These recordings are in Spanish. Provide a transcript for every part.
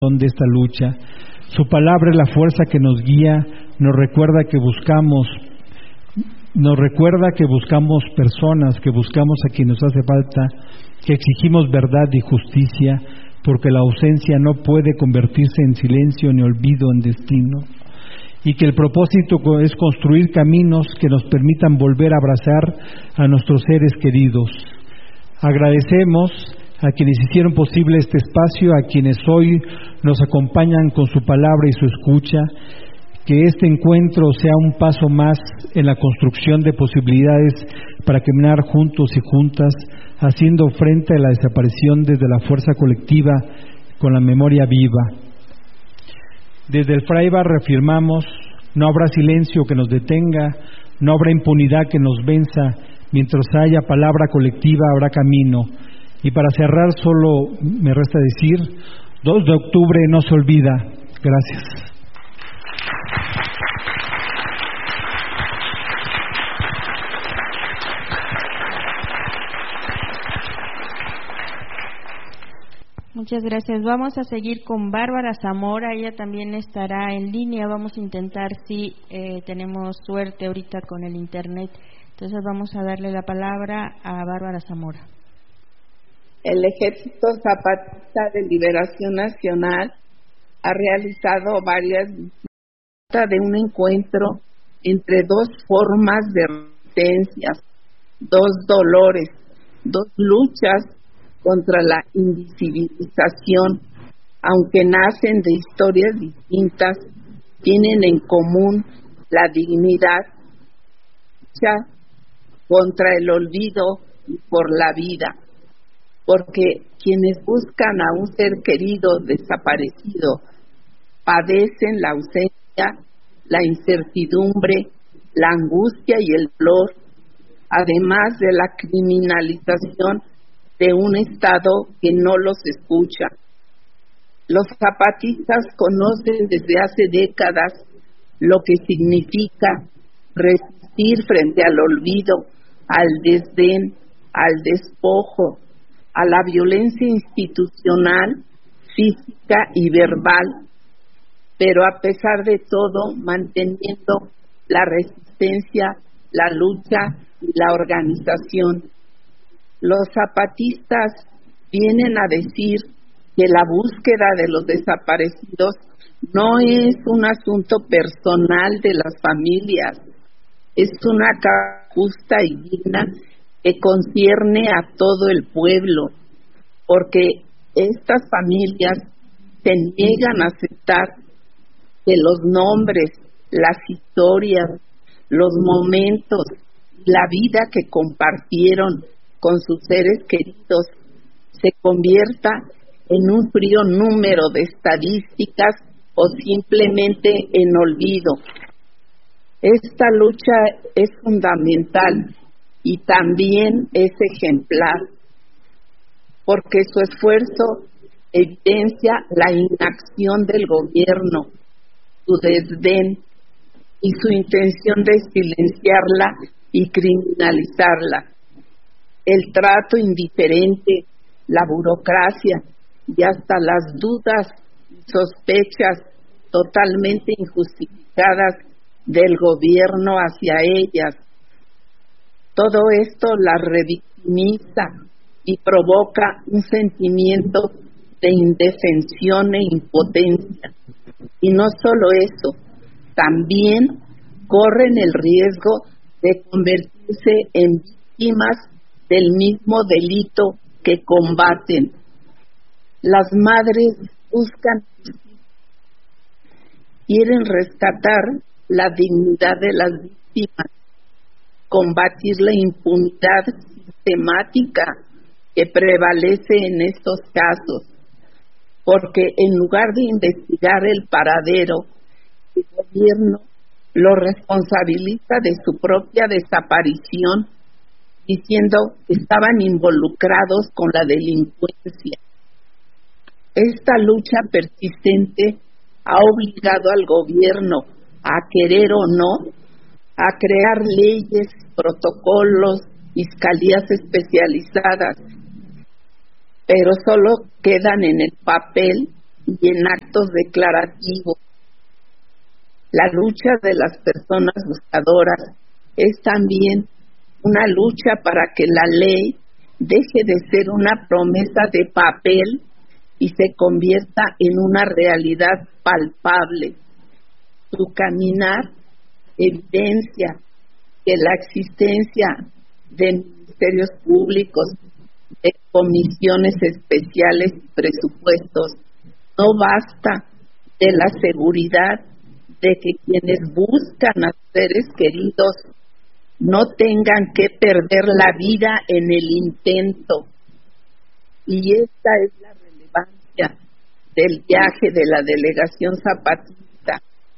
de esta lucha. Su palabra es la fuerza que nos guía, nos recuerda que buscamos personas, que buscamos a quien nos hace falta, que exigimos verdad y justicia, porque la ausencia no puede convertirse en silencio ni olvido en destino, y que el propósito es construir caminos que nos permitan volver a abrazar a nuestros seres queridos. Agradecemos a quienes hicieron posible este espacio, a quienes hoy nos acompañan con su palabra y su escucha, que este encuentro sea un paso más en la construcción de posibilidades para caminar juntos y juntas, haciendo frente a la desaparición desde la fuerza colectiva, con la memoria viva. Desde el Fraibar reafirmamos: no habrá silencio que nos detenga, no habrá impunidad que nos venza, mientras haya palabra colectiva habrá camino. Y para cerrar solo me resta decir: 2 de octubre no se olvida. Gracias. Muchas gracias. Vamos a seguir con Bárbara Zamora, ella también estará en línea. Vamos a intentar si tenemos suerte ahorita con el internet. Entonces vamos a darle la palabra a Bárbara Zamora. El Ejército Zapatista de Liberación Nacional ha realizado varias visitas de un encuentro entre 2 formas de resistencias, 2 dolores, 2 luchas contra la invisibilización. Aunque nacen de historias distintas, tienen en común la dignidad, lucha contra el olvido y por la vida, porque quienes buscan a un ser querido desaparecido padecen la ausencia, la incertidumbre, la angustia y el dolor, además de la criminalización de un Estado que no los escucha. Los zapatistas conocen desde hace décadas lo que significa resistir frente al olvido, al desdén, al despojo, a la violencia institucional, física y verbal, pero a pesar de todo manteniendo la resistencia, la lucha y la organización. Los zapatistas vienen a decir que la búsqueda de los desaparecidos no es un asunto personal de las familias, es una causa justa y digna que concierne a todo el pueblo, porque estas familias se niegan a aceptar que los nombres, las historias, los momentos, la vida que compartieron con sus seres queridos se convierta en un frío número de estadísticas o simplemente en olvido. Esta lucha es fundamental y también es ejemplar, porque su esfuerzo evidencia la inacción del gobierno, su desdén y su intención de silenciarla y criminalizarla. El trato indiferente, la burocracia y hasta las dudas y sospechas totalmente injustificadas del gobierno hacia ellas. Todo esto las revictimiza y provoca un sentimiento de indefensión e impotencia. Y no solo eso, también corren el riesgo de convertirse en víctimas del mismo delito que combaten. Las madres buscan, quieren rescatar la dignidad de las víctimas, combatir la impunidad sistemática que prevalece en estos casos, porque en lugar de investigar el paradero, el gobierno lo responsabiliza de su propia desaparición, diciendo que estaban involucrados con la delincuencia. Esta lucha persistente ha obligado al gobierno, a querer o no, a crear leyes, protocolos, fiscalías especializadas, pero solo quedan en el papel y en actos declarativos. La lucha de las personas buscadoras es también una lucha para que la ley deje de ser una promesa de papel y se convierta en una realidad palpable. Su caminar evidencia que la existencia de ministerios públicos, de comisiones especiales y presupuestos no basta de la seguridad de que quienes buscan a seres queridos no tengan que perder la vida en el intento. Y esta es la relevancia del viaje de la delegación zapatista.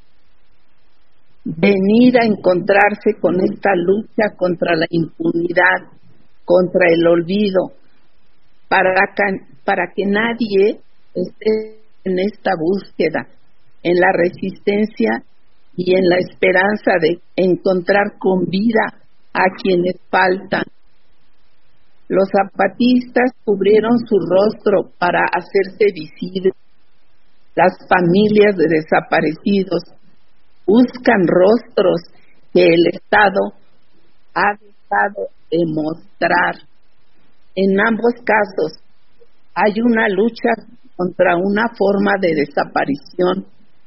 Venir a encontrarse con esta lucha contra la impunidad, contra el olvido, para que nadie esté en esta búsqueda, en la resistencia y en la esperanza de encontrar con vida a quienes faltan. Los zapatistas cubrieron su rostro para hacerse visibles. Las familias de desaparecidos buscan rostros que el Estado ha dejado de mostrar. En ambos casos hay una lucha contra una forma de desaparición.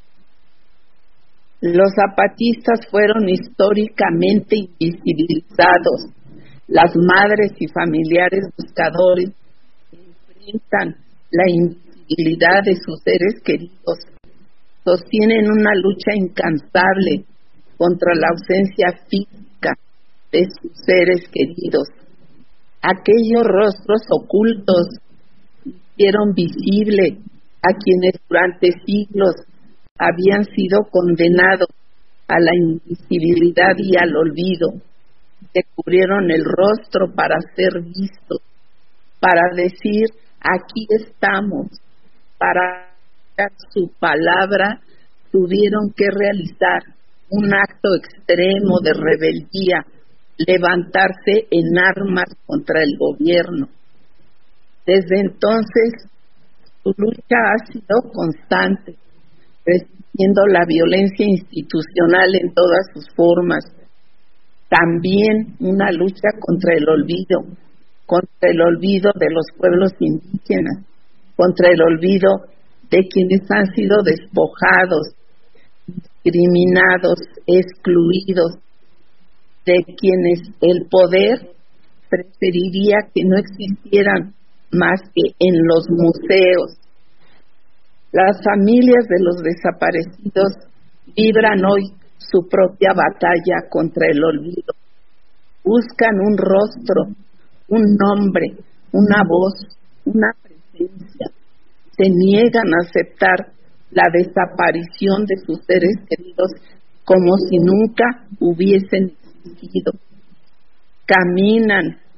Los zapatistas fueron históricamente invisibilizados. Las madres y familiares buscadores enfrentan la invisibilidad de sus seres queridos. Sostienen una lucha incansable contra la ausencia física de sus seres queridos. Aquellos rostros ocultos hicieron visible a quienes durante siglos habían sido condenados a la invisibilidad y al olvido. Se cubrieron el rostro para ser vistos, para decir, aquí estamos, para dar su palabra. Tuvieron que realizar un acto extremo de rebeldía, levantarse en armas contra el gobierno. Desde entonces, su lucha ha sido constante, resistiendo la violencia institucional en todas sus formas. También una lucha contra el olvido de los pueblos indígenas, contra el olvido de quienes han sido despojados, discriminados, excluidos, de quienes el poder preferiría que no existieran más que en los museos. Las familias de los desaparecidos libran hoy su propia batalla contra el olvido. Buscan un rostro, un nombre, una voz, una presencia. Se niegan a aceptar la desaparición de sus seres queridos como si nunca hubiesen existido. Caminan,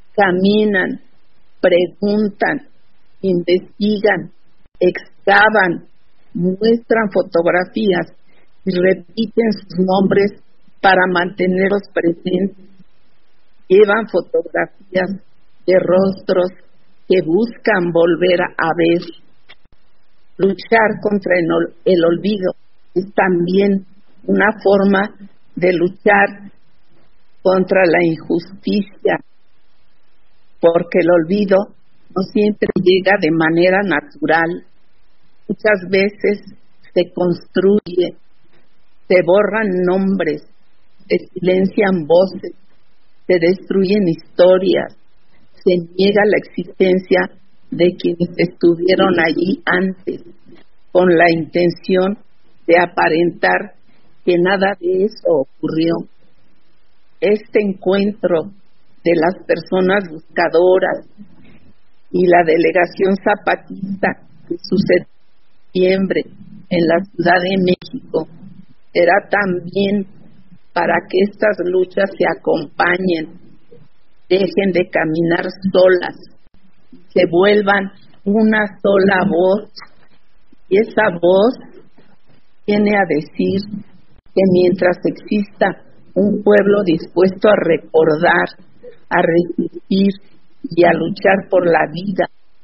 preguntan, investigan, excavan, muestran fotografías y repiten sus nombres para mantenerlos presentes. Llevan fotografías de rostros que buscan volver a ver. Luchar contra el olvido es también una forma de luchar contra la injusticia, porque el olvido no siempre llega de manera natural. Muchas veces se construye, se borran nombres, se silencian voces, se destruyen historias, se niega la existencia de quienes estuvieron allí antes, con la intención de aparentar que nada de eso ocurrió. Este encuentro de las personas buscadoras y la delegación zapatista que sucedió en septiembre en la Ciudad de México era también para que estas luchas se acompañen, dejen de caminar solas, se vuelvan una sola voz, y esa voz viene a decir que mientras exista un pueblo dispuesto a recordar, a resistir y a luchar por la vida,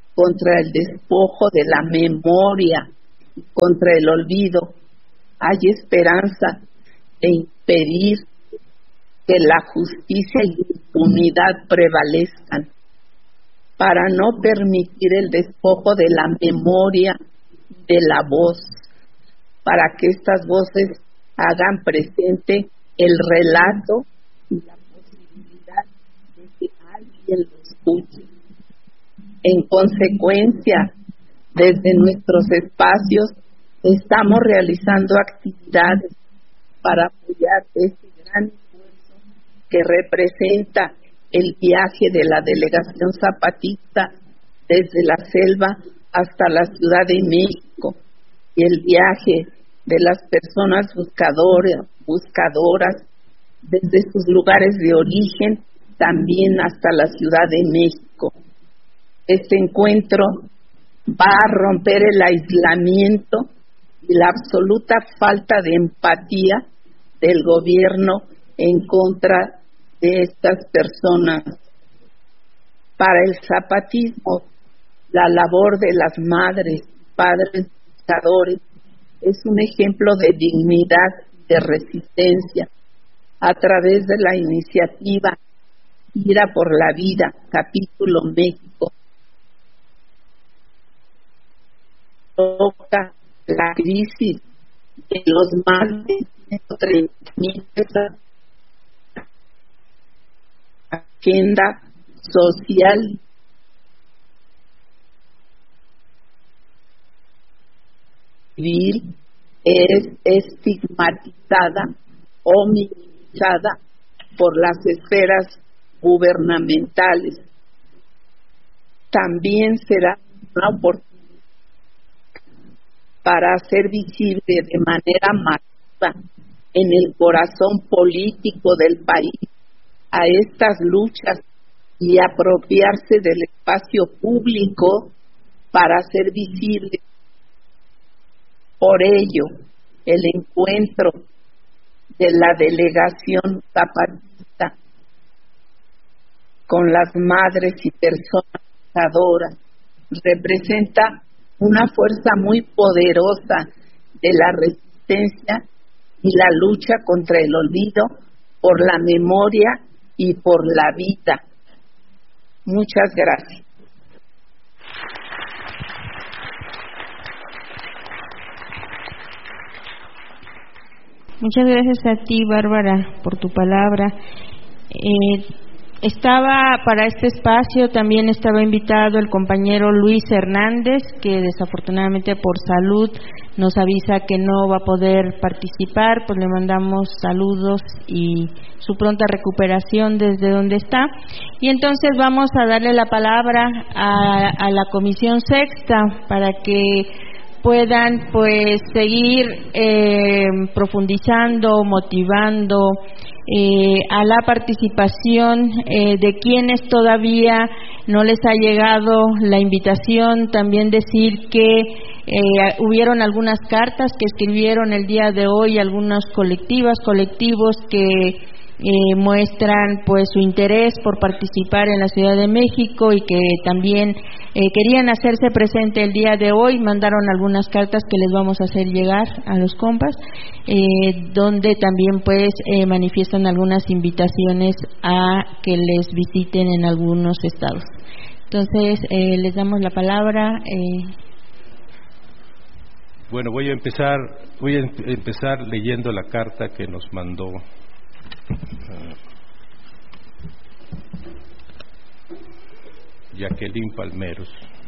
contra el despojo de la memoria, contra el olvido. Hay esperanza de impedir que la justicia y la impunidad prevalezcan, para no permitir el despojo de la memoria, de la voz, para que estas voces hagan presente el relato y la posibilidad de que alguien lo escuche. En consecuencia, desde nuestros espacios estamos realizando actividades para apoyar este gran esfuerzo que representa el viaje de la delegación zapatista desde la selva hasta la Ciudad de México y el viaje de las personas buscadoras desde sus lugares de origen también hasta la Ciudad de México. Este encuentro va a romper el aislamiento y la absoluta falta de empatía del gobierno en contra de estas personas. Para el zapatismo, la labor de las madres, padres buscadores es un ejemplo de dignidad y de resistencia a través de la iniciativa Ira por la Vida, capítulo México. Toca la crisis de los más de 130,000 agenda social civil es estigmatizada o minimizada por las esferas gubernamentales. También será una oportunidad para hacer visible de manera masiva en el corazón político del país a estas luchas y apropiarse del espacio público para hacer visible. Por ello, el encuentro de la delegación zapatista con las madres y personas buscadoras representa una fuerza muy poderosa de la resistencia y la lucha contra el olvido, por la memoria y por la vida. Muchas gracias. Muchas gracias a ti, Bárbara, por tu palabra. Para este espacio también estaba invitado el compañero Luis Hernández, que desafortunadamente por salud nos avisa que no va a poder participar, pues le mandamos saludos y su pronta recuperación desde donde está. Y entonces vamos a darle la palabra a la Comisión Sexta para que puedan pues seguir profundizando, motivando a la participación de quienes todavía no les ha llegado la invitación. También decir que hubieron algunas cartas que escribieron el día de hoy algunos colectivos que muestran pues su interés por participar en la Ciudad de México y que también querían hacerse presente el día de hoy. Mandaron algunas cartas que les vamos a hacer llegar a los compas, donde también pues manifiestan algunas invitaciones a que les visiten en algunos estados. Entonces les damos la palabra. Bueno, voy a empezar leyendo la carta que nos mandó Jacqueline Palmeros.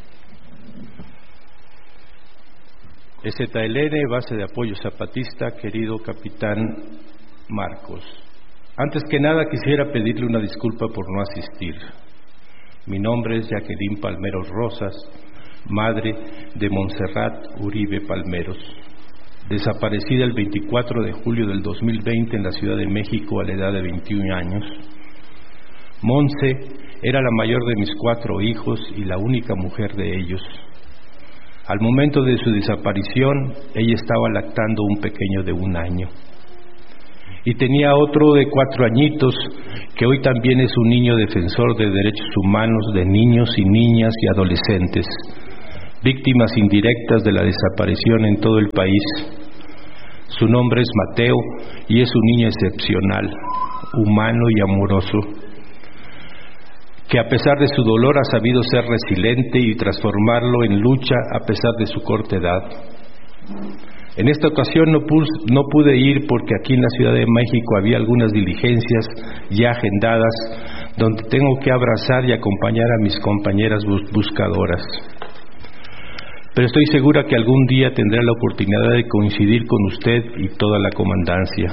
ZLN, base de apoyo zapatista, querido capitán Marcos. Antes que nada quisiera pedirle una disculpa por no asistir. Mi nombre es Jacqueline Palmeros Rosas, madre de Montserrat Uribe Palmeros, desaparecida el 24 de julio del 2020 en la Ciudad de México a la edad de 21 años. Monse era la mayor de mis 4 hijos y la única mujer de ellos. Al momento de su desaparición, ella estaba lactando un pequeño de 1 año. Y tenía otro de 4 añitos, que hoy también es un niño defensor de derechos humanos de niños y niñas y adolescentes, víctimas indirectas de la desaparición en todo el país. Su nombre es Mateo y es un niño excepcional, humano y amoroso, que a pesar de su dolor ha sabido ser resiliente y transformarlo en lucha a pesar de su corta edad. En esta ocasión no pude ir porque aquí en la Ciudad de México había algunas diligencias ya agendadas donde tengo que abrazar y acompañar a mis compañeras buscadoras. Pero estoy segura que algún día tendré la oportunidad de coincidir con usted y toda la comandancia.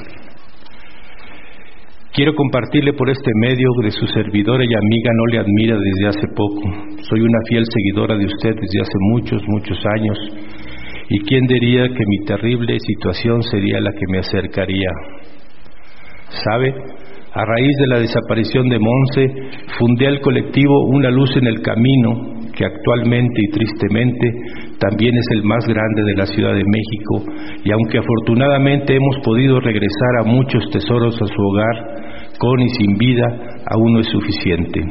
Quiero compartirle por este medio de su servidora y amiga no le admira desde hace poco. Soy una fiel seguidora de usted desde hace muchos años. ¿Y quién diría que mi terrible situación sería la que me acercaría? ¿Sabe? A raíz de la desaparición de Monse, fundé el colectivo Una Luz en el Camino, que actualmente y tristemente también es el más grande de la Ciudad de México, y aunque afortunadamente hemos podido regresar a muchos tesoros a su hogar, con y sin vida, aún no es suficiente.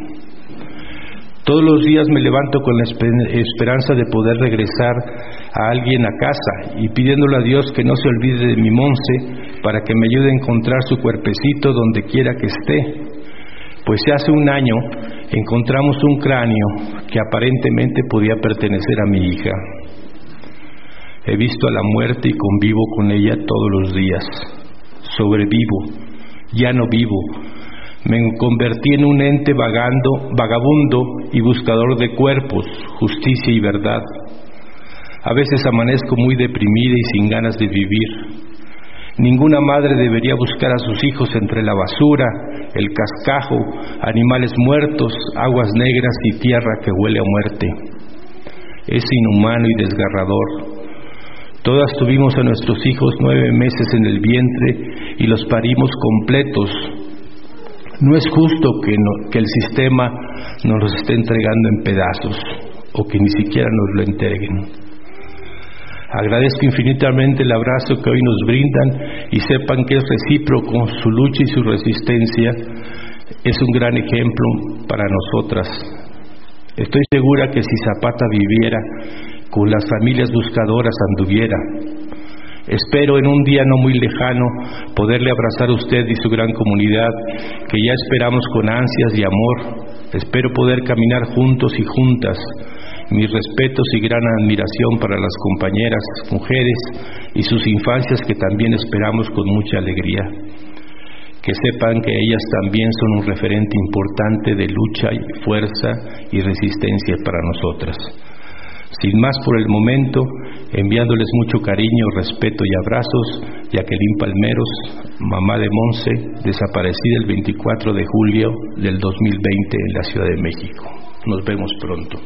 Todos los días me levanto con la esperanza de poder regresar a alguien a casa y pidiéndole a Dios que no se olvide de mi Monse para que me ayude a encontrar su cuerpecito donde quiera que esté. Pues hace un año encontramos un cráneo que aparentemente podía pertenecer a mi hija. He visto a la muerte y convivo con ella todos los días. Sobrevivo, ya no vivo. Me convertí en un ente vagabundo y buscador de cuerpos, justicia y verdad. A veces amanezco muy deprimida y sin ganas de vivir. Ninguna madre debería buscar a sus hijos entre la basura, el cascajo, animales muertos, aguas negras y tierra que huele a muerte. Es inhumano y desgarrador. Todas tuvimos a nuestros hijos 9 meses en el vientre y los parimos completos. No es justo que el sistema nos los esté entregando en pedazos o que ni siquiera nos lo entreguen. Agradezco infinitamente el abrazo que hoy nos brindan y sepan que es recíproco. Su lucha y su resistencia es un gran ejemplo para nosotras. Estoy segura que si Zapata viviera, con las familias buscadoras anduviera. Espero en un día no muy lejano poderle abrazar a usted y su gran comunidad, que ya esperamos con ansias y amor. Espero poder caminar juntos y juntas. Mis respetos y gran admiración para las compañeras, mujeres y sus infancias que también esperamos con mucha alegría. Que sepan que ellas también son un referente importante de lucha y fuerza y resistencia para nosotras. Sin más por el momento, enviándoles mucho cariño, respeto y abrazos, Jacqueline Palmeros, mamá de Monse, desaparecida el 24 de julio del 2020 en la Ciudad de México. Nos vemos pronto.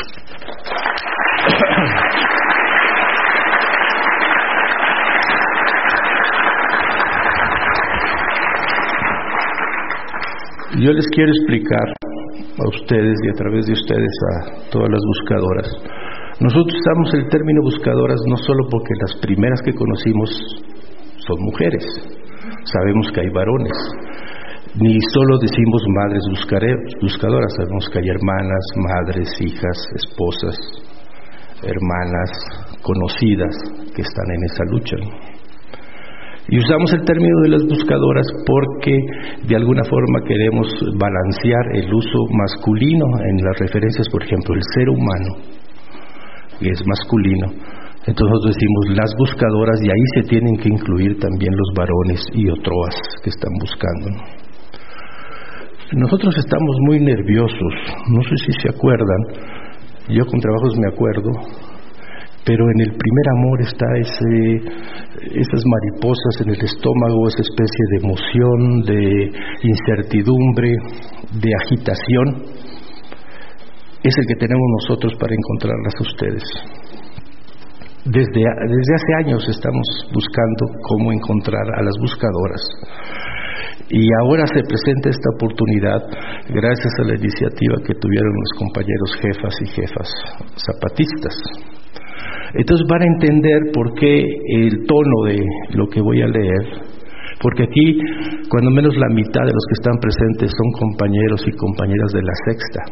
Yo les quiero explicar a ustedes y a través de ustedes a todas las buscadoras. Nosotros usamos el término buscadoras no solo porque las primeras que conocimos son mujeres, sabemos que hay varones, ni solo decimos madres buscadoras, sabemos que hay hermanas, madres, hijas, esposas, hermanas, conocidas que están en esa lucha. Y usamos el término de las buscadoras porque de alguna forma queremos balancear el uso masculino en las referencias. Por ejemplo, el ser humano es masculino, entonces nosotros decimos las buscadoras y ahí se tienen que incluir también los varones y otroas que están buscando. Nosotros estamos muy nerviosos, no sé si se acuerdan, yo con trabajos me acuerdo, pero en el primer amor está esas mariposas en el estómago, esa especie de emoción, de incertidumbre, de agitación, es el que tenemos nosotros para encontrarlas a ustedes. Desde hace años estamos buscando cómo encontrar a las buscadoras. Y ahora se presenta esta oportunidad gracias a la iniciativa que tuvieron los compañeros jefas y jefas zapatistas. Entonces van a entender por qué el tono de lo que voy a leer, porque aquí cuando menos la mitad de los que están presentes son compañeros y compañeras de la Sexta.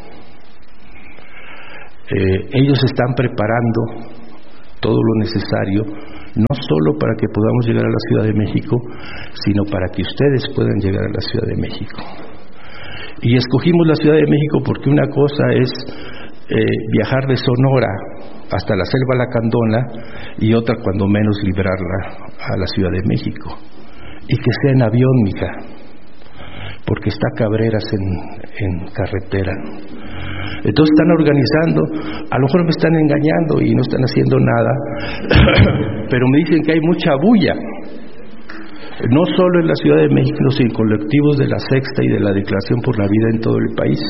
Ellos están preparando todo lo necesario, no solo para que podamos llegar a la Ciudad de México, sino para que ustedes puedan llegar a la Ciudad de México. Y escogimos la Ciudad de México porque una cosa es viajar de Sonora hasta la Selva Lacandona y otra cuando menos librarla a la Ciudad de México. Y que sea en avión, mija, porque está Cabreras en carretera. Entonces están organizando, a lo mejor me están engañando y no están haciendo nada, pero me dicen que hay mucha bulla, no solo en la Ciudad de México, sino en colectivos de la Sexta y de la Declaración por la Vida en todo el país.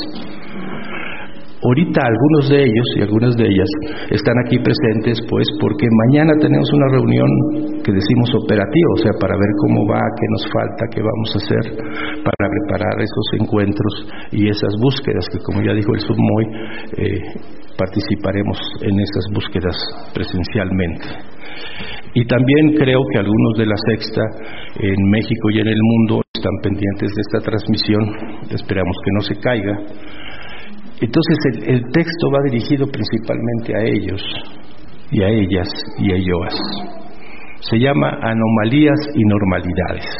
Ahorita algunos de ellos y algunas de ellas están aquí presentes pues porque mañana tenemos una reunión que decimos operativa, o sea, para ver cómo va, qué nos falta, qué vamos a hacer para preparar esos encuentros y esas búsquedas que, como ya dijo el Submoy, participaremos en esas búsquedas presencialmente. Y también creo que algunos de la Sexta en México y en el mundo están pendientes de esta transmisión, esperamos que no se caiga. Entonces el texto va dirigido principalmente a ellos y a ellas y a ellos. Se llama Anomalías y Normalidades.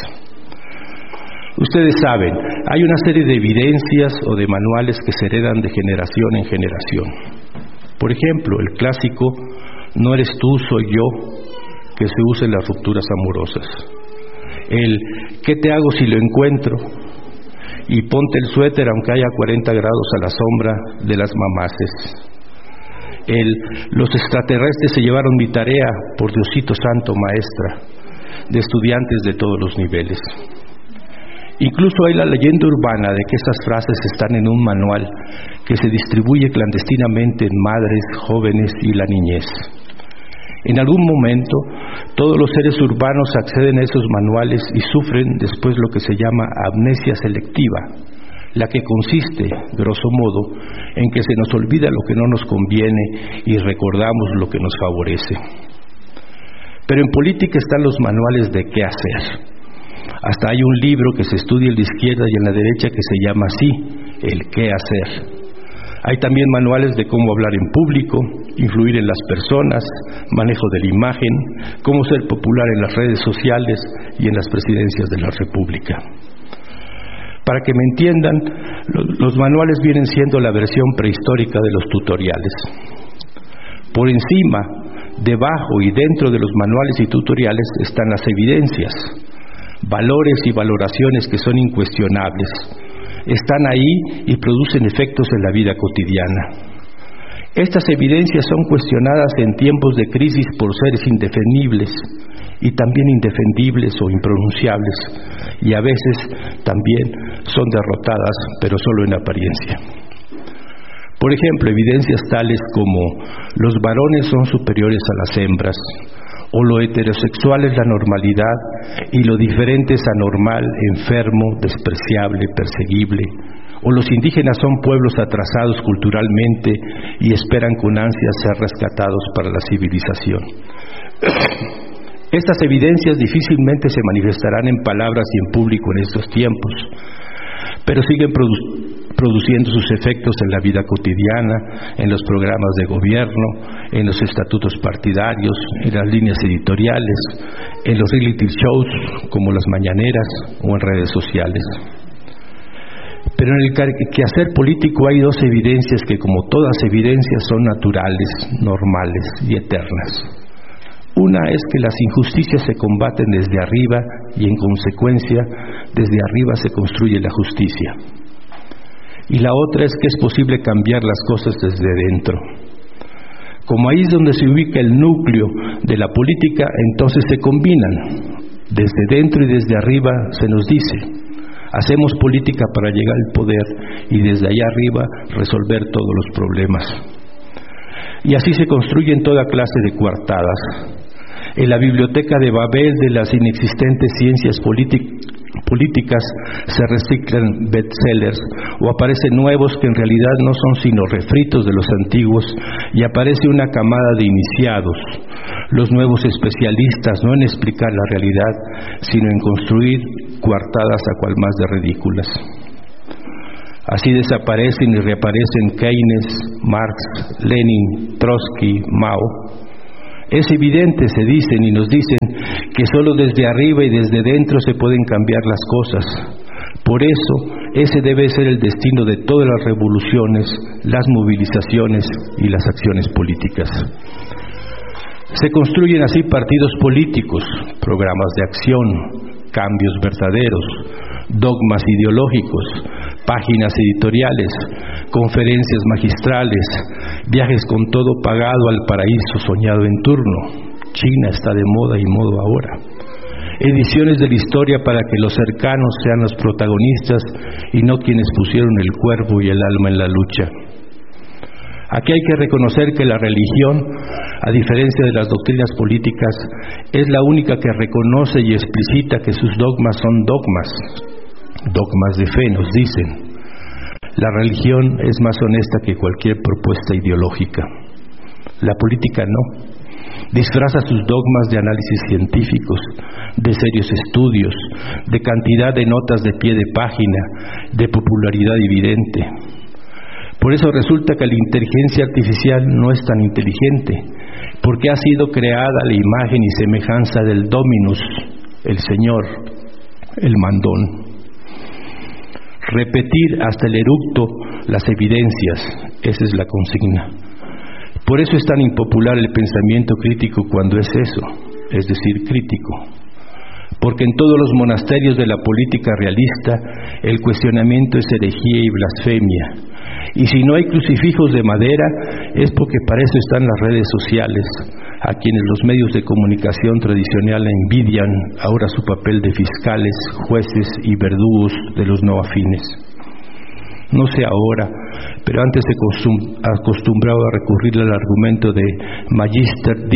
Ustedes saben, hay una serie de evidencias o de manuales que se heredan de generación en generación. Por ejemplo, el clásico "no eres tú, soy yo", que se usa en las rupturas amorosas. El "¿qué te hago si lo encuentro?" y "ponte el suéter aunque haya 40 grados a la sombra de las mamaces". Los extraterrestres se llevaron mi tarea, por Diosito Santo, maestra, de estudiantes de todos los niveles. Incluso hay la leyenda urbana de que esas frases están en un manual que se distribuye clandestinamente en madres, jóvenes y la niñez. En algún momento, todos los seres urbanos acceden a esos manuales y sufren después lo que se llama amnesia selectiva, la que consiste, grosso modo, en que se nos olvida lo que no nos conviene y recordamos lo que nos favorece. Pero en política están los manuales de qué hacer. Hasta hay un libro que se estudia en la izquierda y en la derecha que se llama así, el qué hacer. Hay también manuales de cómo hablar en público, influir en las personas, manejo de la imagen, cómo ser popular en las redes sociales y en las presidencias de la República. Para que me entiendan, los manuales vienen siendo la versión prehistórica de los tutoriales. Por encima, debajo y dentro de los manuales y tutoriales están las evidencias, valores y valoraciones que son incuestionables. Están ahí y producen efectos en la vida cotidiana. Estas evidencias son cuestionadas en tiempos de crisis por seres indefendibles y también indefendibles o impronunciables, y a veces también son derrotadas, pero solo en apariencia. Por ejemplo, evidencias tales como los varones son superiores a las hembras, o lo heterosexual es la normalidad y lo diferente es anormal, enfermo, despreciable, perseguible, o los indígenas son pueblos atrasados culturalmente y esperan con ansias ser rescatados para la civilización. Estas evidencias difícilmente se manifestarán en palabras y en público en estos tiempos, pero siguen produciendo sus efectos en la vida cotidiana, en los programas de gobierno, en los estatutos partidarios, en las líneas editoriales, en los reality shows como las mañaneras o en redes sociales. Pero en el quehacer político hay dos evidencias que, como todas evidencias, son naturales, normales y eternas. Una es que las injusticias se combaten desde arriba y, en consecuencia, desde arriba se construye la justicia. Y la otra es que es posible cambiar las cosas desde dentro. Como ahí es donde se ubica el núcleo de la política, entonces se combinan. Desde dentro y desde arriba se nos dice: hacemos política para llegar al poder y desde allá arriba resolver todos los problemas. Y así se construyen toda clase de coartadas. En la biblioteca de Babel de las inexistentes ciencias políticas se reciclan bestsellers o aparecen nuevos que en realidad no son sino refritos de los antiguos, y aparece una camada de iniciados, los nuevos especialistas no en explicar la realidad sino en construir coartadas a cual más de ridículas. Así desaparecen y reaparecen Keynes, Marx, Lenin, Trotsky, Mao. Es evidente, se dicen y nos dicen, que solo desde arriba y desde dentro se pueden cambiar las cosas. Por eso, ese debe ser el destino de todas las revoluciones, las movilizaciones y las acciones políticas. Se construyen así partidos políticos, programas de acción, cambios verdaderos, dogmas ideológicos, páginas editoriales, conferencias magistrales, viajes con todo pagado al paraíso soñado en turno. China está de moda y modo ahora. Ediciones de la historia para que los cercanos sean los protagonistas y no quienes pusieron el cuerpo y el alma en la lucha. Aquí hay que reconocer que la religión, a diferencia de las doctrinas políticas, es la única que reconoce y explicita que sus dogmas son dogmas de fe, nos dicen. La religión es más honesta que cualquier propuesta ideológica. La política no. Disfraza sus dogmas de análisis científicos, de serios estudios, de cantidad de notas de pie de página, de popularidad evidente. Por eso resulta que la inteligencia artificial no es tan inteligente, porque ha sido creada la imagen y semejanza del Dominus, el Señor, el mandón. Repetir hasta el eructo las evidencias, esa es la consigna. Por eso es tan impopular el pensamiento crítico cuando es eso, es decir, crítico. Porque en todos los monasterios de la política realista el cuestionamiento es herejía y blasfemia. Y si no hay crucifijos de madera es porque para eso están las redes sociales, a quienes los medios de comunicación tradicional envidian ahora su papel de fiscales, jueces y verdugos de los no afines. No sé ahora, pero antes se acostumbraba a recurrir al argumento de Magister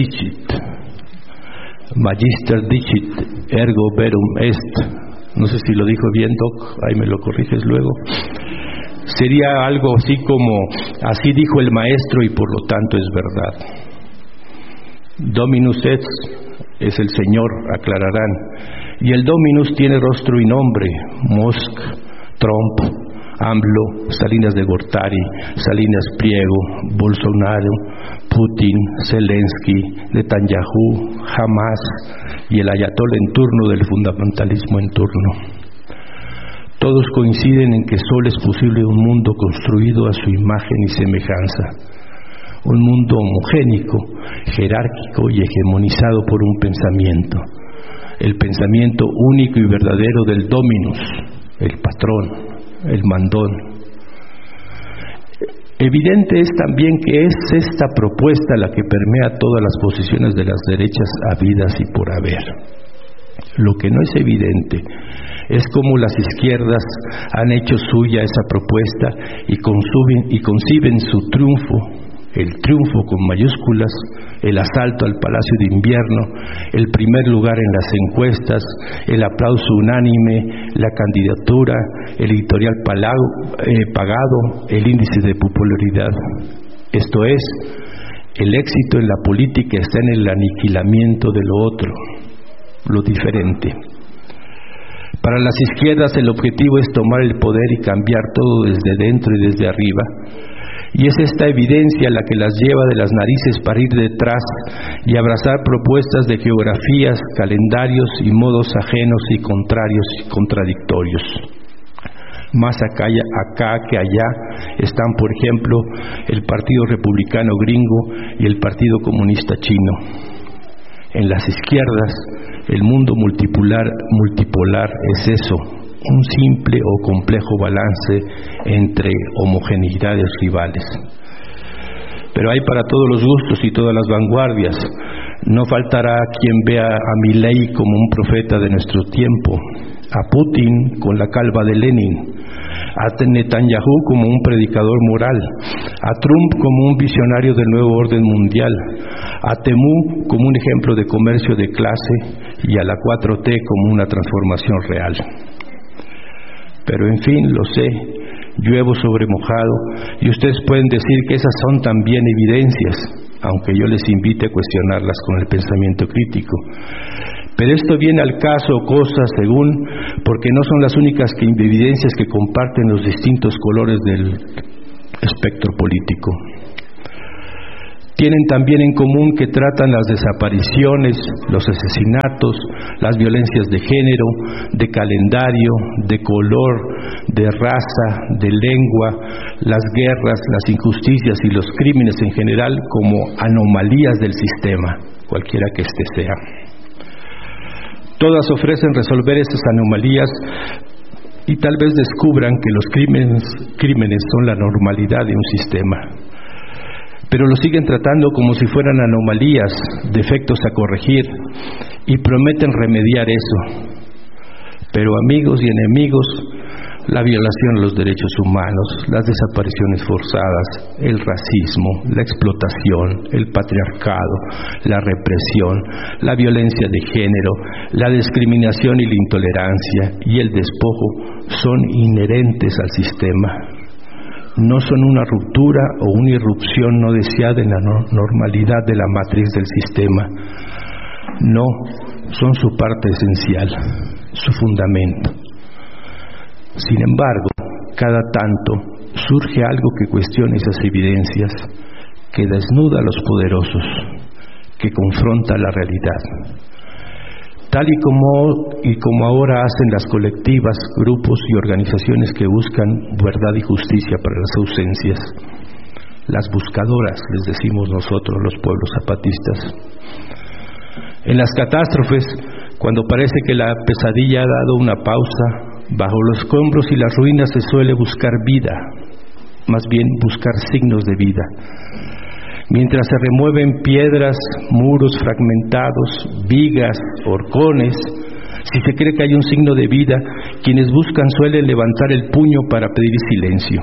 dicit, ergo verum est. No sé si lo dijo bien, Doc, ahí me lo corriges luego. Sería algo así como, así dijo el maestro y por lo tanto es verdad. Dominus es el Señor, aclararán. Y el Dominus tiene rostro y nombre: Musk, Trump, AMLO, Salinas de Gortari, Salinas Pliego, Bolsonaro, Putin, Zelensky, Netanyahu, Hamas y el ayatolá en turno del fundamentalismo en turno. Todos coinciden en que solo es posible un mundo construido a su imagen y semejanza, un mundo homogénico, jerárquico y hegemonizado por un pensamiento, el pensamiento único y verdadero del Dominus, el patrón, el mandón. Evidente es también que es esta propuesta la que permea todas las posiciones de las derechas habidas y por haber. Lo que no es evidente es cómo las izquierdas han hecho suya esa propuesta y conciben su triunfo, el triunfo con mayúsculas, el asalto al Palacio de Invierno, el primer lugar en las encuestas, el aplauso unánime, la candidatura, el editorial pagado, el índice de popularidad. Esto es, el éxito en la política está en el aniquilamiento de lo otro, lo diferente. Para las izquierdas el objetivo es tomar el poder y cambiar todo desde dentro y desde arriba. Y es esta evidencia la que las lleva de las narices para ir detrás y abrazar propuestas de geografías, calendarios y modos ajenos y contrarios y contradictorios. Más acá que allá están, por ejemplo, el Partido Republicano Gringo y el Partido Comunista Chino. En las izquierdas, el mundo multipolar es eso, un simple o complejo balance entre homogeneidades rivales. Pero hay para todos los gustos y todas las vanguardias. No faltará quien vea a Milei como un profeta de nuestro tiempo, a Putin con la calva de Lenin, a Netanyahu como un predicador moral, a Trump como un visionario del nuevo orden mundial, a Temu como un ejemplo de comercio de clase y a la 4T como una transformación real. Pero en fin, lo sé, lluevo sobre mojado y ustedes pueden decir que esas son también evidencias, aunque yo les invite a cuestionarlas con el pensamiento crítico. Pero esto viene al caso o cosa según, porque no son las únicas evidencias que comparten los distintos colores del espectro político. Tienen también en común que tratan las desapariciones, los asesinatos, las violencias de género, de calendario, de color, de raza, de lengua, las guerras, las injusticias y los crímenes en general como anomalías del sistema, cualquiera que éste sea. Todas ofrecen resolver esas anomalías y tal vez descubran que los crímenes son la normalidad de un sistema. Pero lo siguen tratando como si fueran anomalías, defectos a corregir, y prometen remediar eso. Pero amigos y enemigos, la violación de los derechos humanos, las desapariciones forzadas, el racismo, la explotación, el patriarcado, la represión, la violencia de género, la discriminación y la intolerancia y el despojo son inherentes al sistema. No son una ruptura o una irrupción no deseada en la normalidad de la matriz del sistema. No, son su parte esencial, su fundamento. Sin embargo, cada tanto surge algo que cuestiona esas evidencias, que desnuda a los poderosos, que confronta la realidad. Tal y como ahora hacen las colectivas, grupos y organizaciones que buscan verdad y justicia para las ausencias. Las buscadoras, les decimos nosotros, los pueblos zapatistas. En las catástrofes, cuando parece que la pesadilla ha dado una pausa, bajo los escombros y las ruinas se suele buscar vida, más bien buscar signos de vida. Mientras se remueven piedras, muros fragmentados, vigas, horcones, si se cree que hay un signo de vida, quienes buscan suelen levantar el puño para pedir silencio.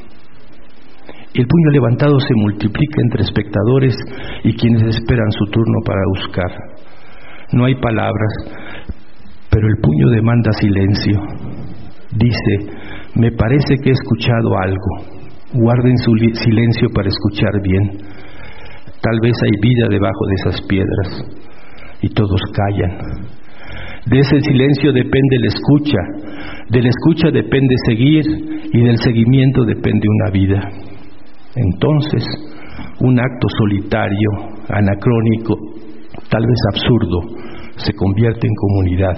El puño levantado se multiplica entre espectadores y quienes esperan su turno para buscar. No hay palabras, pero el puño demanda silencio. Dice: me parece que he escuchado algo. Guarden su silencio para escuchar bien. Tal vez hay vida debajo de esas piedras. Y todos callan. De ese silencio depende la escucha. De la escucha depende seguir, y del seguimiento depende una vida. Entonces, un acto solitario, anacrónico, tal vez absurdo, se convierte en comunidad.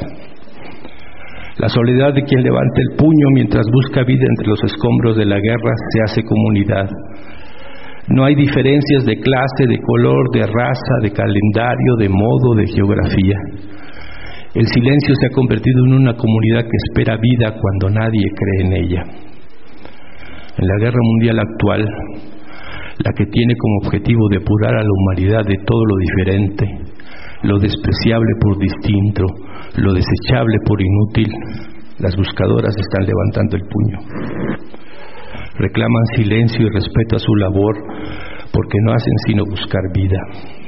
La soledad de quien levanta el puño mientras busca vida entre los escombros de la guerra se hace comunidad. No hay diferencias de clase, de color, de raza, de calendario, de modo, de geografía. El silencio se ha convertido en una comunidad que espera vida cuando nadie cree en ella. En la guerra mundial actual, la que tiene como objetivo depurar a la humanidad de todo lo diferente, lo despreciable por distinto, lo desechable por inútil, las buscadoras están levantando el puño. Reclaman silencio y respeto a su labor porque no hacen sino buscar vida.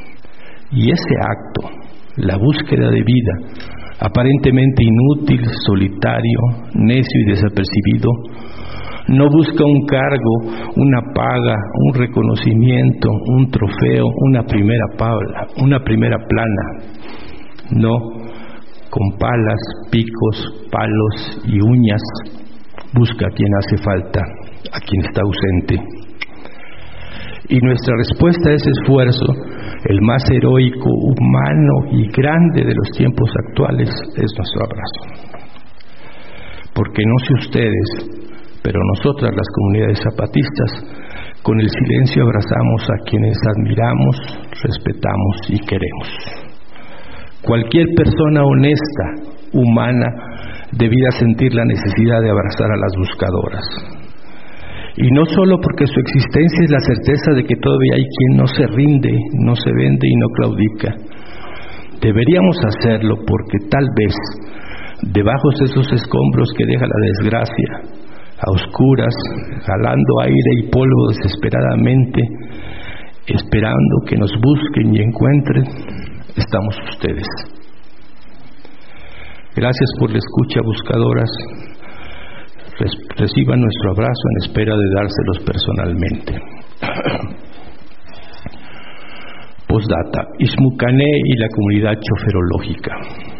Y ese acto, la búsqueda de vida, aparentemente inútil, solitario, necio y desapercibido, no busca un cargo, una paga, un reconocimiento, un trofeo, una primera plana. No, con palas, picos, palos y uñas, busca a quien hace falta, a quien está ausente. Y nuestra respuesta a ese esfuerzo, el más heroico, humano y grande de los tiempos actuales, es nuestro abrazo. Porque no sé ustedes, pero nosotras, las comunidades zapatistas, con el silencio abrazamos a quienes admiramos, respetamos y queremos. Cualquier persona honesta, humana, debía sentir la necesidad de abrazar a las buscadoras. Y no solo porque su existencia es la certeza de que todavía hay quien no se rinde, no se vende y no claudica. Deberíamos hacerlo porque tal vez, debajo de esos escombros que deja la desgracia, a oscuras, jalando aire y polvo desesperadamente, esperando que nos busquen y encuentren, estamos ustedes. Gracias por la escucha, buscadoras. Reciban nuestro abrazo en espera de dárselos personalmente. Postdata: Ixmucané y la comunidad choferológica.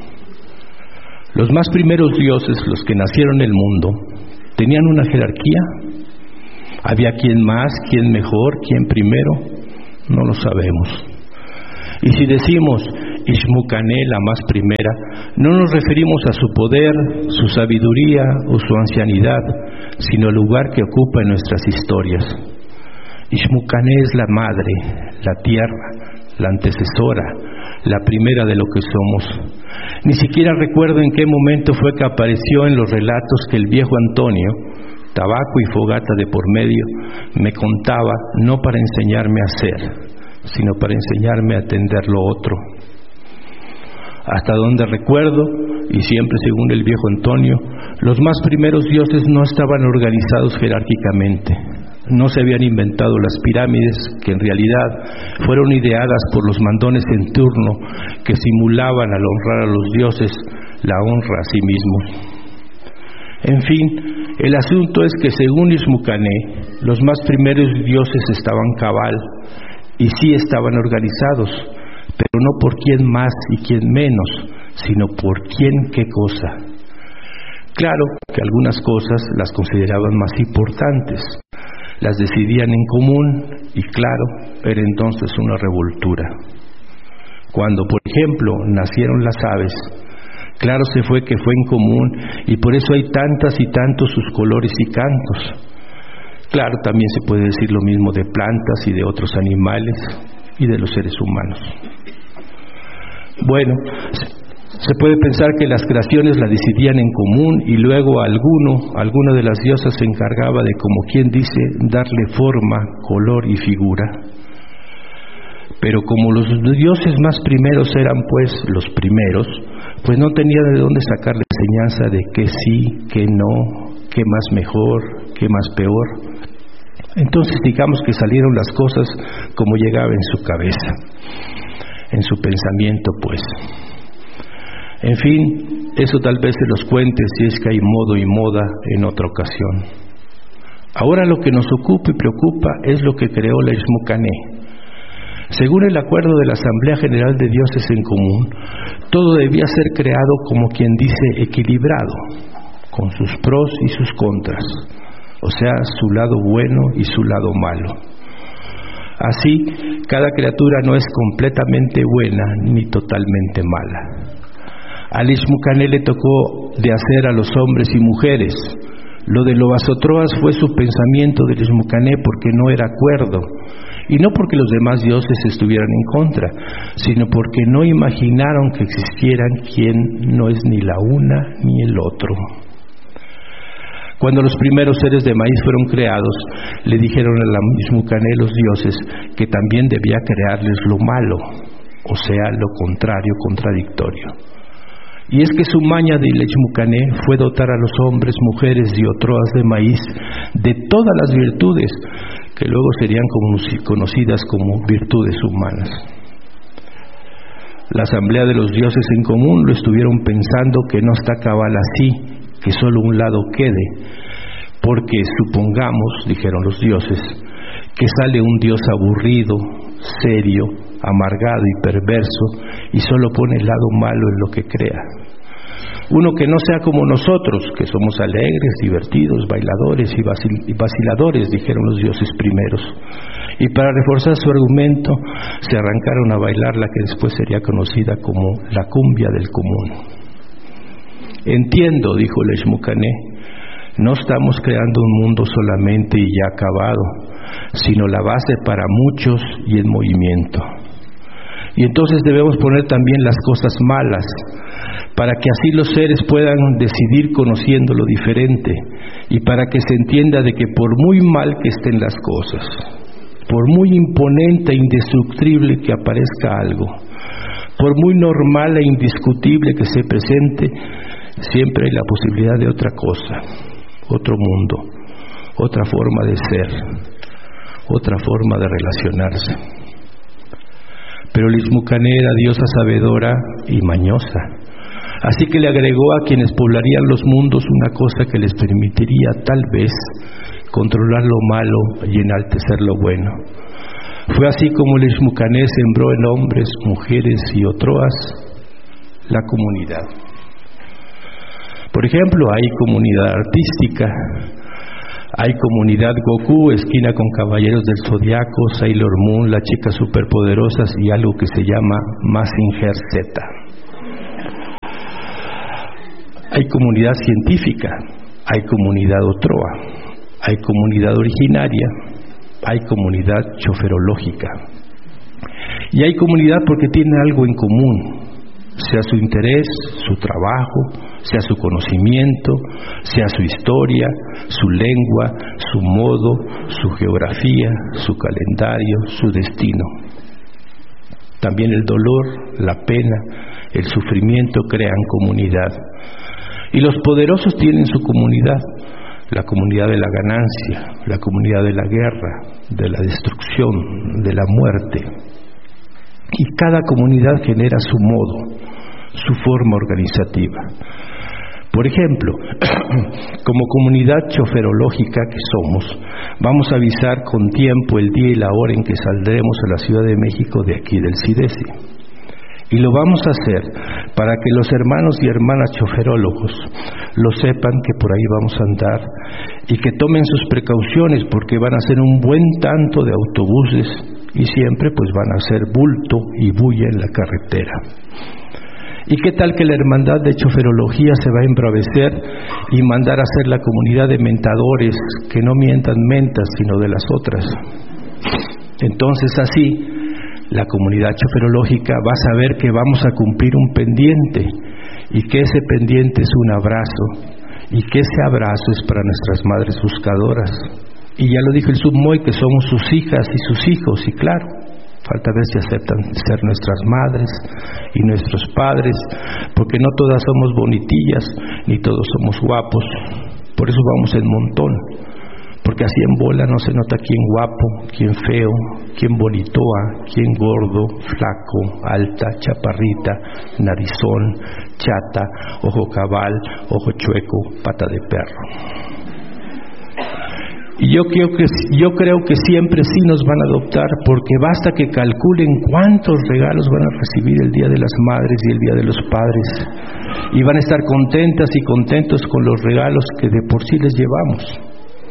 Los más primeros dioses, los que nacieron en el mundo, ¿tenían una jerarquía? ¿Había quién más, quién mejor, quién primero? No lo sabemos. Y si decimos Ixmucané, la más primera, no nos referimos a su poder, su sabiduría o su ancianidad, sino al lugar que ocupa en nuestras historias. Ixmucané es la madre, la tierra, la antecesora, la primera de lo que somos. Ni siquiera recuerdo en qué momento fue que apareció en los relatos que el viejo Antonio, tabaco y fogata de por medio, me contaba, no para enseñarme a ser, sino para enseñarme a atender lo otro. Hasta donde recuerdo, y siempre según el viejo Antonio, los más primeros dioses no estaban organizados jerárquicamente. No se habían inventado las pirámides, que en realidad fueron ideadas por los mandones en turno que simulaban al honrar a los dioses la honra a sí mismos. En fin, el asunto es que según Ixmucané, los más primeros dioses estaban cabal y sí estaban organizados, pero no por quién más y quién menos, sino por quién qué cosa. Claro que algunas cosas las consideraban más importantes, las decidían en común y claro, era entonces una revoltura. Cuando, por ejemplo, nacieron las aves, claro se fue que fue en común y por eso hay tantas y tantos sus colores y cantos. Claro, también se puede decir lo mismo de plantas y de otros animales y de los seres humanos. Bueno, se puede pensar que las creaciones las decidían en común y luego alguna de las diosas se encargaba de, como quien dice, darle forma, color y figura. Pero como los dioses más primeros eran pues los primeros, pues no tenía de dónde sacar la enseñanza de qué sí, qué no, qué más mejor, qué más peor. Entonces digamos que salieron las cosas como llegaba en su cabeza, en su pensamiento pues. En fin, eso tal vez se los cuente si es que hay modo y moda en otra ocasión. Ahora lo que nos ocupa y preocupa es lo que creó la Ixmucané. Según el acuerdo de la Asamblea General de Dioses en Común, todo debía ser creado como quien dice equilibrado, con sus pros y sus contras, o sea, su lado bueno y su lado malo. Así, cada criatura no es completamente buena ni totalmente mala. A Ixmucané le tocó de hacer a los hombres y mujeres. Lo de Lobasotroas fue su pensamiento de Ixmucané porque no era acuerdo, y no porque los demás dioses estuvieran en contra, sino porque no imaginaron que existieran quien no es ni la una ni el otro. Cuando los primeros seres de maíz fueron creados, le dijeron a la Ixmucané los dioses que también debía crearles lo malo, o sea, lo contrario, contradictorio. Y es que su maña de Ixmucané fue dotar a los hombres, mujeres y otroas de maíz de todas las virtudes que luego serían conocidas como virtudes humanas. La asamblea de los dioses en común lo estuvieron pensando que no está cabal así, que solo un lado quede, porque supongamos, dijeron los dioses, que sale un dios aburrido, serio, amargado y perverso y solo pone el lado malo en lo que crea. Uno que no sea como nosotros, que somos alegres, divertidos, bailadores y vaciladores, dijeron los dioses primeros. Y para reforzar su argumento, se arrancaron a bailar la que después sería conocida como la cumbia del común. Entiendo, dijo el Ixmucané, no estamos creando un mundo solamente y ya acabado, sino la base para muchos y en movimiento. Y entonces debemos poner también las cosas malas, para que así los seres puedan decidir conociendo lo diferente, y para que se entienda de que por muy mal que estén las cosas, por muy imponente e indestructible que aparezca algo, por muy normal e indiscutible que se presente, siempre hay la posibilidad de otra cosa, otro mundo, otra forma de ser, otra forma de relacionarse. Pero Lixmucané era diosa sabedora y mañosa, así que le agregó a quienes poblarían los mundos una cosa que les permitiría tal vez controlar lo malo y enaltecer lo bueno. Fue así como Lixmucané sembró en hombres, mujeres y otroas la comunidad. Por ejemplo, hay comunidad artística, hay comunidad Goku, esquina con Caballeros del Zodiaco, Sailor Moon, las chicas superpoderosas y algo que se llama Mazinger Z. Hay comunidad científica, hay comunidad Otroa, hay comunidad originaria, hay comunidad choferológica. Y hay comunidad porque tiene algo en común, sea su interés, su trabajo, sea su conocimiento, sea su historia, su lengua, su modo, su geografía, su calendario, su destino. También el dolor, la pena, el sufrimiento crean comunidad. Y los poderosos tienen su comunidad, la comunidad de la ganancia, la comunidad de la guerra, de la destrucción, de la muerte. Y cada comunidad genera su modo, su forma organizativa. Por ejemplo, como comunidad choferológica que somos, vamos a avisar con tiempo el día y la hora en que saldremos a la Ciudad de México de aquí del CIDESI. Y lo vamos a hacer para que los hermanos y hermanas choferólogos lo sepan que por ahí vamos a andar y que tomen sus precauciones porque van a hacer un buen tanto de autobuses y siempre pues van a hacer bulto y bulla en la carretera. ¿Y qué tal que la hermandad de choferología se va a embravecer y mandar a hacer la comunidad de mentadores que no mientan mentas sino de las otras? Entonces así la comunidad choferológica va a saber que vamos a cumplir un pendiente y que ese pendiente es un abrazo y que ese abrazo es para nuestras madres buscadoras. Y ya lo dijo el Submoy, que somos sus hijas y sus hijos, y claro, falta ver si aceptan ser nuestras madres y nuestros padres, porque no todas somos bonitillas, ni todos somos guapos, por eso vamos en montón. Porque así en bola no se nota quién guapo, quién feo, quién bonitoa, quién gordo, flaco, alta, chaparrita, narizón, chata, ojo cabal, ojo chueco, pata de perro. Y yo creo que siempre sí nos van a adoptar, porque basta que calculen cuántos regalos van a recibir el Día de las Madres y el Día de los Padres. Y van a estar contentas y contentos con los regalos que de por sí les llevamos.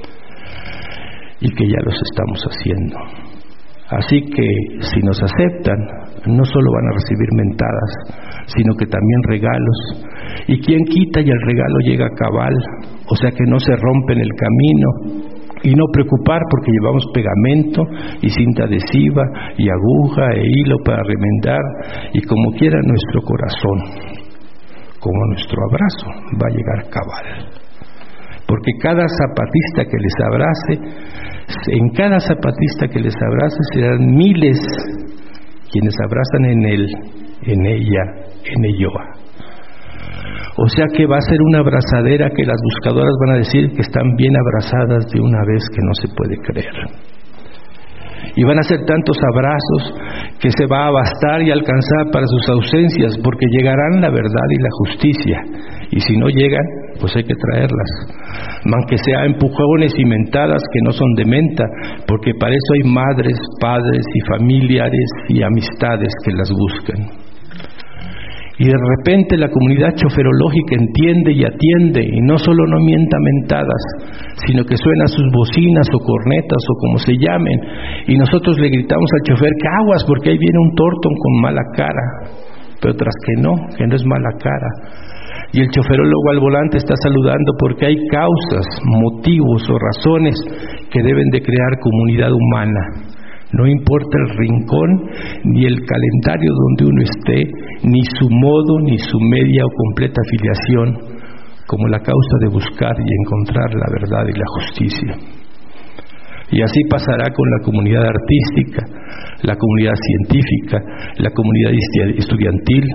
Y que ya los estamos haciendo. Así que si nos aceptan, no solo van a recibir mentadas, sino que también regalos. Y quién quita y el regalo llega a cabal, o sea que no se rompe en el camino. Y no preocupar porque llevamos pegamento y cinta adhesiva y aguja e hilo para remendar, y como quiera nuestro corazón, como nuestro abrazo, va a llegar cabal. Porque cada zapatista que les abrace, en cada zapatista que les abrace serán miles quienes abrazan en él, en ella, en elloa. O sea que va a ser una abrazadera que las buscadoras van a decir que están bien abrazadas de una vez que no se puede creer. Y van a ser tantos abrazos que se va a bastar y alcanzar para sus ausencias, porque llegarán la verdad y la justicia. Y si no llegan, pues hay que traerlas. Aunque sea empujones y mentadas que no son de menta, porque para eso hay madres, padres y familiares y amistades que las buscan. Y de repente la comunidad choferológica entiende y atiende, y no solo no mienta mentadas, sino que suena sus bocinas o cornetas o como se llamen, y nosotros le gritamos al chofer que aguas porque ahí viene un tórton con mala cara, pero tras que no es mala cara. Y el choferólogo al volante está saludando porque hay causas, motivos o razones que deben de crear comunidad humana. No importa el rincón, ni el calendario donde uno esté, ni su modo, ni su media o completa afiliación, como la causa de buscar y encontrar la verdad y la justicia. Y así pasará con la comunidad artística, la comunidad científica, la comunidad estudiantil,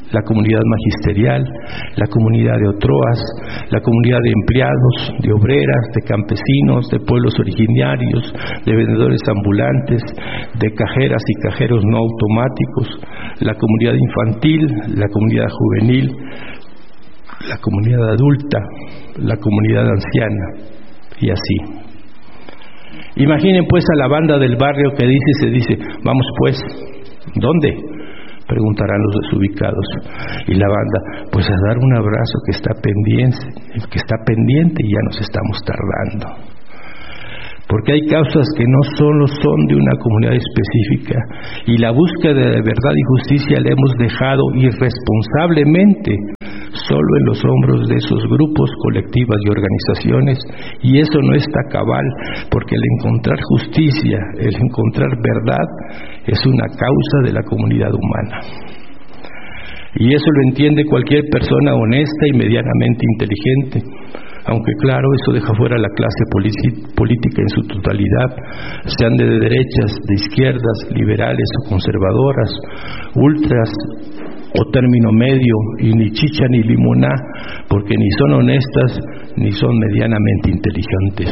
la comunidad magisterial, la comunidad de Otroas, la comunidad de empleados, de obreras, de campesinos, de pueblos originarios, de vendedores ambulantes, de cajeras y cajeros no automáticos, la comunidad infantil, la comunidad juvenil, la comunidad adulta, la comunidad anciana, y así. Imaginen pues a la banda del barrio que se dice, vamos pues, ¿dónde?, preguntarán los desubicados. Y la banda, pues a dar un abrazo que está pendiente y ya nos estamos tardando. Porque hay causas que no solo son de una comunidad específica, y la búsqueda de verdad y justicia la hemos dejado irresponsablemente solo en los hombros de esos grupos, colectivas y organizaciones, y eso no está cabal, porque el encontrar justicia, el encontrar verdad, es una causa de la comunidad humana. Y eso lo entiende cualquier persona honesta y medianamente inteligente, aunque claro, eso deja fuera a la clase política en su totalidad, sean de derechas, de izquierdas, liberales o conservadoras, ultras o término medio, y ni chicha ni limoná, porque ni son honestas ni son medianamente inteligentes.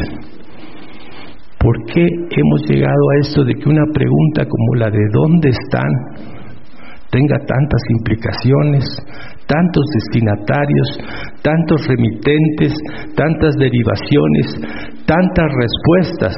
¿Por qué hemos llegado a esto de que una pregunta como la de ¿dónde están?, tenga tantas implicaciones, tantos destinatarios, tantos remitentes, tantas derivaciones, tantas respuestas,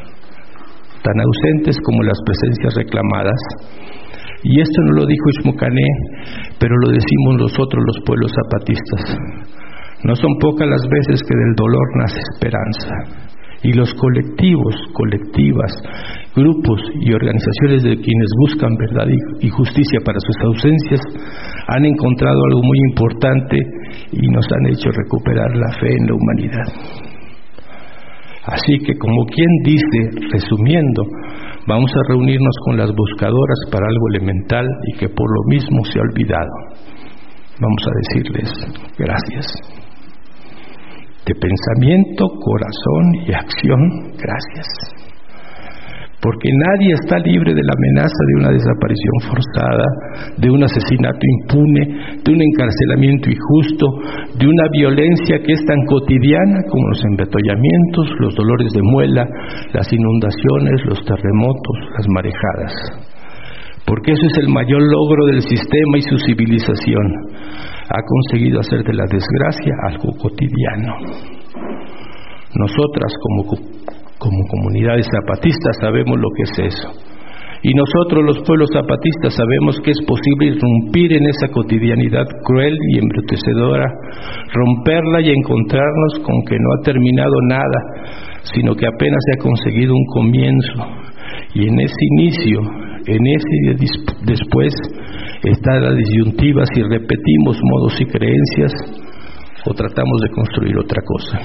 tan ausentes como las presencias reclamadas? Y esto no lo dijo Ishmucané, pero lo decimos nosotros los pueblos zapatistas. No son pocas las veces que del dolor nace esperanza. Y los colectivos, colectivas, grupos y organizaciones de quienes buscan verdad y justicia para sus ausencias han encontrado algo muy importante y nos han hecho recuperar la fe en la humanidad. Así que, como quien dice, resumiendo, vamos a reunirnos con las buscadoras para algo elemental y que por lo mismo se ha olvidado. Vamos a decirles gracias. De pensamiento, corazón y acción, gracias. Porque nadie está libre de la amenaza de una desaparición forzada, de un asesinato impune, de un encarcelamiento injusto, de una violencia que es tan cotidiana como los embotellamientos, los dolores de muela, las inundaciones, los terremotos, las marejadas. Porque eso es el mayor logro del sistema y su civilización. Ha conseguido hacer de la desgracia algo cotidiano. Nosotras como comunidades zapatistas sabemos lo que es eso. Y nosotros los pueblos zapatistas sabemos que es posible irrumpir en esa cotidianidad cruel y embrutecedora, romperla y encontrarnos con que no ha terminado nada, sino que apenas se ha conseguido un comienzo. Y en ese inicio, en ese después, está la disyuntiva si repetimos modos y creencias o tratamos de construir otra cosa.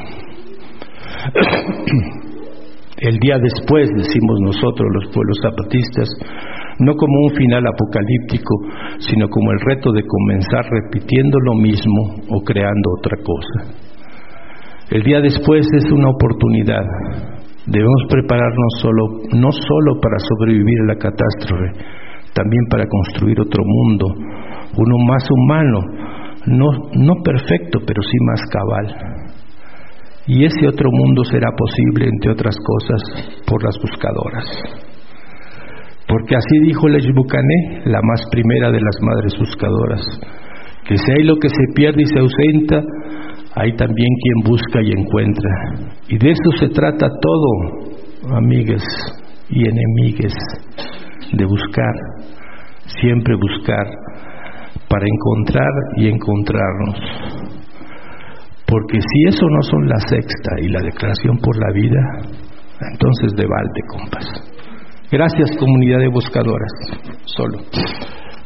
El día después, decimos nosotros los pueblos zapatistas, no como un final apocalíptico, sino como el reto de comenzar repitiendo lo mismo o creando otra cosa. El día después es una oportunidad. Debemos prepararnos no solo para sobrevivir a la catástrofe, también para construir otro mundo, uno más humano, no perfecto, pero sí más cabal. Y ese otro mundo será posible, entre otras cosas, por las buscadoras. Porque así dijo la Ishmucané, la más primera de las madres buscadoras, que si hay lo que se pierde y se ausenta, hay también quien busca y encuentra. Y de eso se trata todo, amigues y enemigues, de buscar, siempre buscar, para encontrar y encontrarnos. Porque si eso no son la sexta y la declaración por la vida, entonces de balde, compas. Gracias, comunidad de buscadoras. Solo.